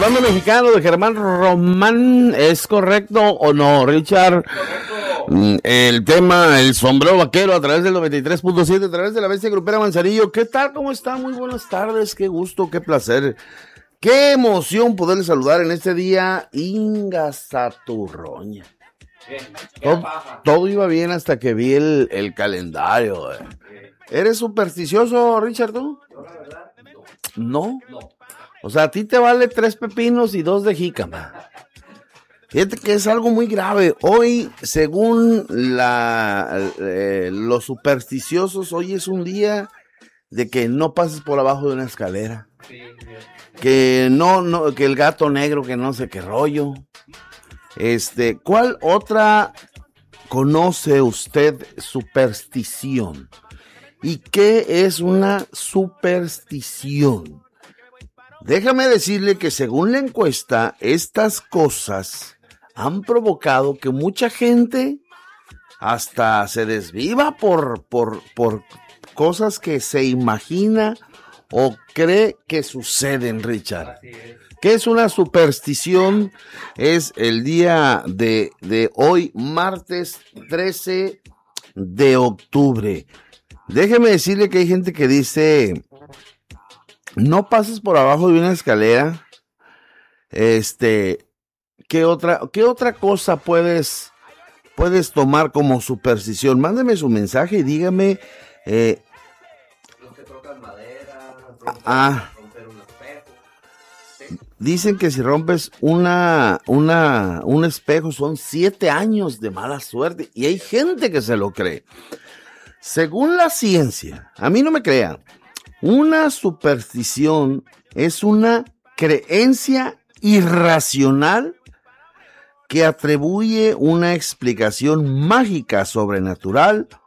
bando mexicano de Germán Román, ¿es correcto o no, Richard? El tema, el sombrero vaquero a través del 93.7, a través de la bestia grupera Manzanillo. ¿Qué tal? ¿Cómo está? Muy buenas tardes, qué gusto, qué placer, qué emoción poderle saludar en este día. Inga Saturroña. Todo iba bien hasta que vi el calendario. ¿Eres supersticioso, Richard, tú? Yo, la verdad, ¿No? no. O sea, a ti te vale 3 pepinos y 2 de jícama. Fíjate que es algo muy grave. Hoy, según los supersticiosos, hoy es un día de que no pases por abajo de una escalera. Sí, Que no, que el gato negro, que no sé qué rollo. ¿Cuál otra conoce usted superstición? ¿Y qué es una superstición? Déjame decirle que según la encuesta, estas cosas han provocado que mucha gente hasta se desviva por cosas que se imagina o cree que suceden, Richard. así es. ¿Qué es una superstición? Es el día de hoy, martes 13 de octubre. Déjeme decirle que hay gente que dice, no pases por abajo de una escalera. ¿Qué otra cosa puedes tomar como superstición? Mándeme su mensaje y dígame. Los que tocan madera, romper un espejo. ¿Sí? Dicen que si rompes un espejo son 7 años de mala suerte. Y hay gente que se lo cree. Según la ciencia, a mí no me crean, una superstición es una creencia irracional que atribuye una explicación mágica, sobrenatural